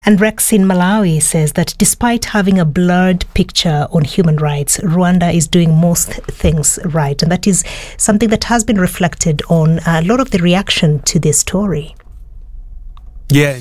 And Rex in Malawi says that despite having a blurred picture on human rights, Rwanda is doing most things right. And that is something that has been reflected on a lot of the reaction to this story. Yeah.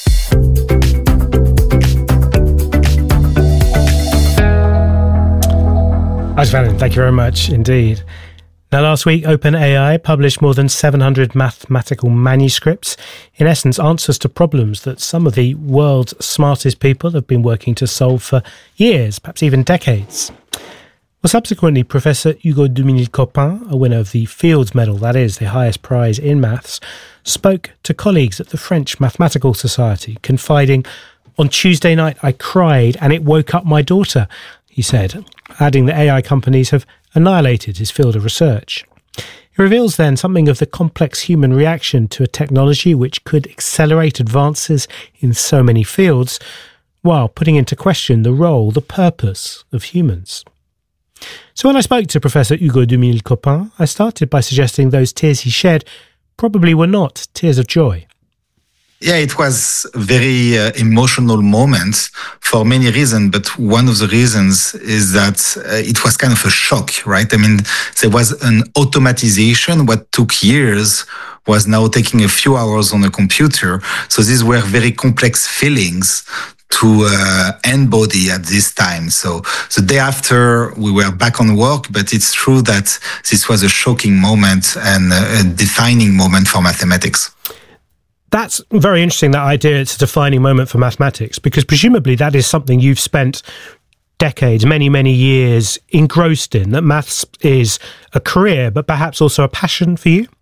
Ajvan, thank you very much indeed. Now, last week, OpenAI published more than 700 mathematical manuscripts, in essence, answers to problems that some of the world's smartest people have been working to solve for years, perhaps even decades. Well, subsequently, Professor Hugo Duminil-Copin, a winner of the Fields Medal, that is, the highest prize in maths, spoke to colleagues at the French Mathematical Society, confiding, "On Tuesday night, I cried and it woke up my daughter," he said, adding that AI companies have annihilated his field of research. It reveals then something of the complex human reaction to a technology which could accelerate advances in so many fields, while putting into question the role, the purpose of humans. So when I spoke to Professor Hugo Duminil-Copin, I started by suggesting those tears he shed probably were not tears of joy. Yeah, it was a very emotional moment for many reasons, but one of the reasons is that it was kind of a shock, right? I mean, there was an automatization. What took years was now taking a few hours on a computer. So these were very complex feelings to embody at this time. So the day after, we were back on work, but it's true that this was a shocking moment and a defining moment for mathematics. That's very interesting, that idea it's a defining moment for mathematics, because presumably that is something you've spent decades, many, many years engrossed in, that maths is a career, but perhaps also a passion for you?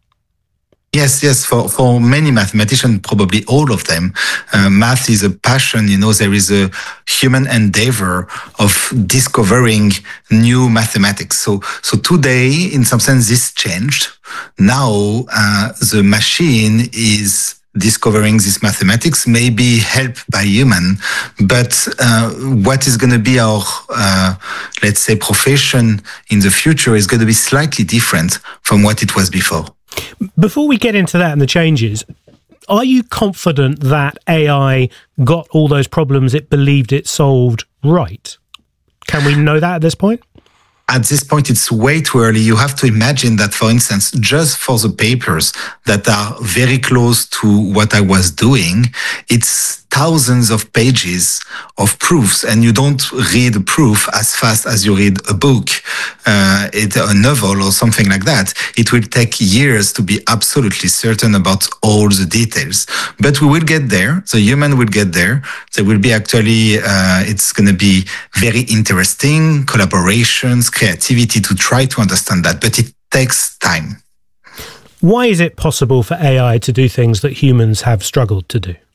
Yes. For many mathematicians, probably all of them, math is a passion. You know, there is a human endeavor of discovering new mathematics. So today, in some sense, this changed. Now, the machine is discovering this mathematics, maybe helped by human, but what is going to be our, let's say, profession in the future is going to be slightly different from what it was before. Before we get into that and the changes, are you confident that AI got all those problems it believed it solved right? Can we know that at this point? At this point, it's way too early. You have to imagine that, for instance, just for the papers that are very close to what I was doing, it's thousands of pages of proofs, and you don't read a proof as fast as you read a book, a novel or something like that. It will take years to be absolutely certain about all the details. But we will get there. The human will get there. There will be actually, it's going to be very interesting, collaborations, creativity to try to understand that. But it takes time. Why is it possible for AI to do things that humans have struggled to do?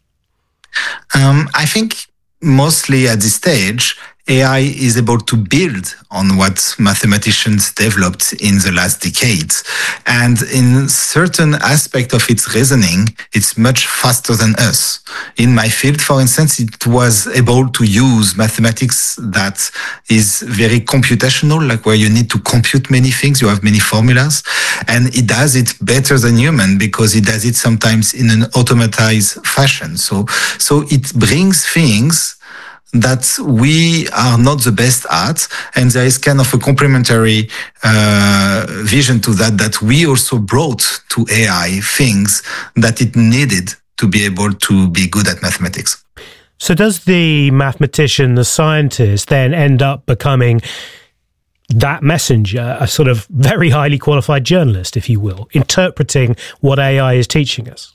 I think mostly at this stage, AI is able to build on what mathematicians developed in the last decades. And in certain aspect of its reasoning, it's much faster than us. In my field, for instance, it was able to use mathematics that is very computational, like where you need to compute many things, you have many formulas, and it does it better than human because it does it sometimes in an automatized fashion. So it brings things that we are not the best at, and there is kind of a complementary vision to that we also brought to AI things that it needed to be able to be good at mathematics. So does the mathematician, the scientist, then end up becoming that messenger, a sort of very highly qualified journalist, if you will, interpreting what AI is teaching us?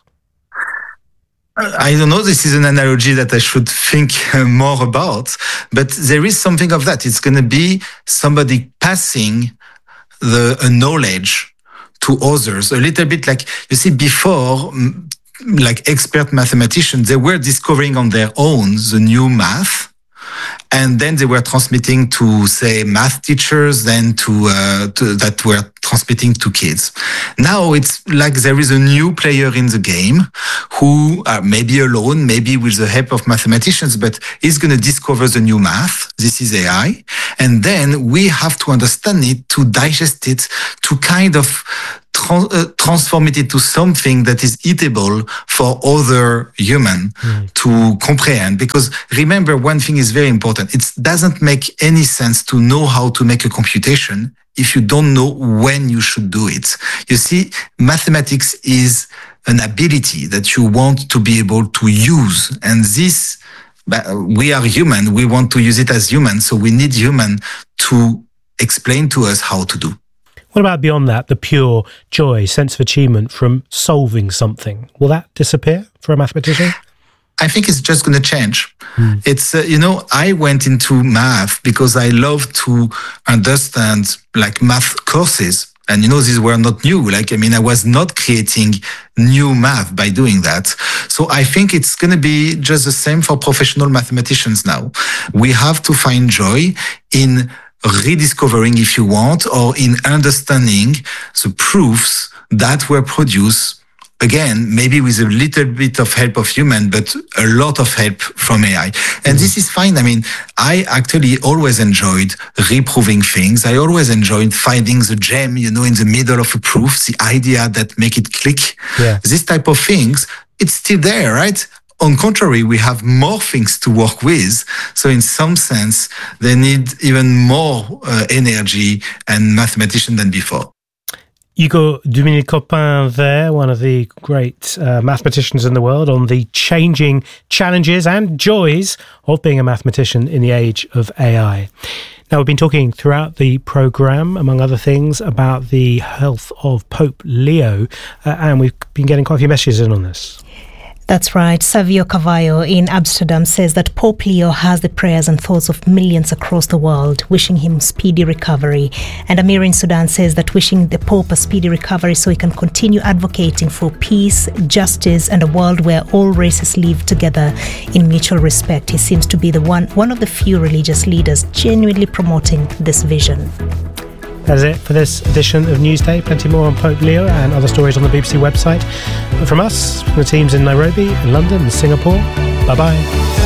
I don't know, this is an analogy that I should think more about, but there is something of that. It's going to be somebody passing a knowledge to others, a little bit like, you see, before, like expert mathematicians, they were discovering on their own the new math, and then they were transmitting to, say, math teachers, then to that were transmitting to kids. Now it's like there is a new player in the game who may be alone, maybe with the help of mathematicians, but is going to discover the new math. This is AI. And then we have to understand it, to digest it, to kind of transform it into something that is eatable for other human to comprehend. Because remember, one thing is very important. It doesn't make any sense to know how to make a computation if you don't know when you should do it. You see, mathematics is an ability that you want to be able to use. And this, we are human. We want to use it as humans. So we need human to explain to us how to do. What about beyond that, the pure joy, sense of achievement from solving something? Will that disappear for a mathematician? I think it's just going to change. It's, I went into math because I love to understand like math courses. And these were not new. I was not creating new math by doing that. So I think it's going to be just the same for professional mathematicians now. We have to find joy in rediscovering, if you want, or in understanding the proofs that were produced, again, maybe with a little bit of help of human, but a lot of help from AI. And this is fine. I actually always enjoyed reproving things. I always enjoyed finding the gem, in the middle of a proof, the idea that make it click. Yeah. This type of things, it's still there, right? On contrary, we have more things to work with. So in some sense, they need even more energy and mathematician than before. Hugo Duminil-Copin there, one of the great mathematicians in the world, on the changing challenges and joys of being a mathematician in the age of AI. Now, we've been talking throughout the programme, among other things, about the health of Pope Leo, and we've been getting quite a few messages in on this. That's right. Savio Cavallo in Amsterdam says that Pope Leo has the prayers and thoughts of millions across the world, wishing him speedy recovery. And Amir in Sudan says that wishing the Pope a speedy recovery so he can continue advocating for peace, justice, and a world where all races live together in mutual respect. He seems to be one of the few religious leaders genuinely promoting this vision. That is it for this edition of Newsday. Plenty more on Pope Leo and other stories on the BBC website. But from us, from the teams in Nairobi, in London and Singapore, bye-bye.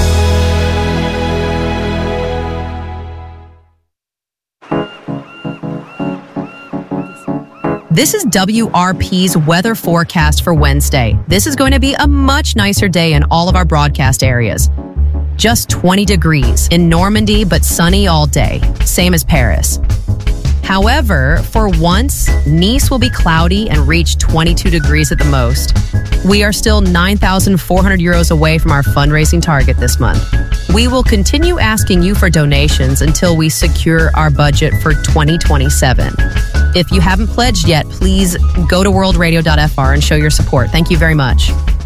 This is WRP's weather forecast for Wednesday. This is going to be a much nicer day in all of our broadcast areas. Just 20 degrees in Normandy, but sunny all day, same as Paris. However, for once, Nice will be cloudy and reach 22 degrees at the most. We are still 9,400 euros away from our fundraising target this month. We will continue asking you for donations until we secure our budget for 2027. If you haven't pledged yet, please go to worldradio.fr and show your support. Thank you very much.